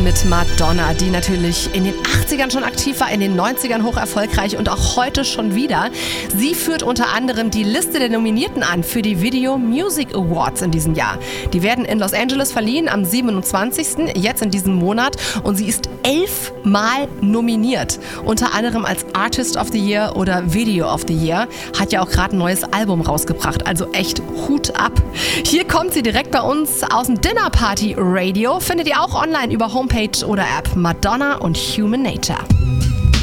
mit Madonna, die natürlich in den 80ern schon aktiv war, in den 90ern hoch erfolgreich und auch heute schon wieder. Sie führt unter anderem die Liste der Nominierten an für die Video Music Awards in diesem Jahr. Die werden in Los Angeles verliehen am 27. jetzt in diesem Monat und sie ist 11 Mal nominiert. Unter anderem als Artist of the Year oder Video of the Year. Hat ja auch gerade ein neues Album rausgebracht, also echt Hut ab. Hier kommt sie direkt bei uns aus dem Dinner Party Radio. Findet ihr auch online über Homepage oder App. Madonna und Human Nature.